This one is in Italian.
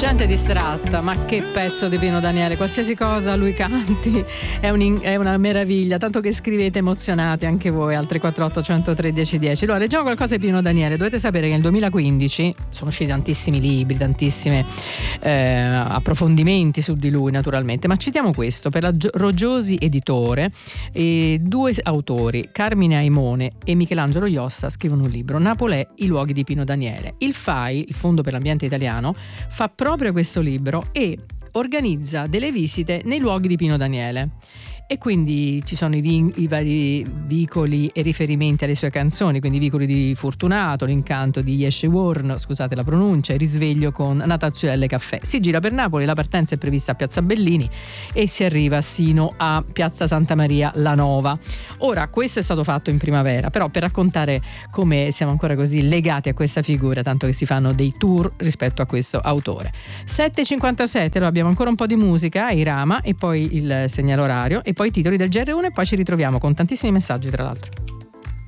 gente distratta, ma che pezzo di Pino Daniele, qualsiasi cosa lui canti è una meraviglia, tanto che scrivete emozionati anche voi al 348 103 1010. Allora, leggiamo qualcosa di Pino Daniele. Dovete sapere che nel 2015 sono usciti tantissimi libri, tantissimi approfondimenti su di lui naturalmente, ma citiamo questo per la Roggiosi Editore. Due autori, Carmine Aimone e Michelangelo Iossa, scrivono un libro, Napolè, i luoghi di Pino Daniele. Il FAI, il Fondo per l'Ambiente Italiano, fa proprio questo libro e organizza delle visite nei luoghi di Pino Daniele. E quindi ci sono i vari vicoli e riferimenti alle sue canzoni, quindi i vicoli di Fortunato, l'incanto di Yeshe Warren, scusate la pronuncia, il risveglio con Natazzuelle Caffè. Si gira per Napoli, la partenza è prevista a Piazza Bellini e si arriva sino a Piazza Santa Maria la Nova. Ora, questo è stato fatto in primavera, però per raccontare come siamo ancora così legati a questa figura, tanto che si fanno dei tour rispetto a questo autore. 7.57, allora abbiamo ancora un po' di musica, Irama, e poi il segnale orario, e poi i titoli del GR1 e poi ci ritroviamo con tantissimi messaggi tra l'altro.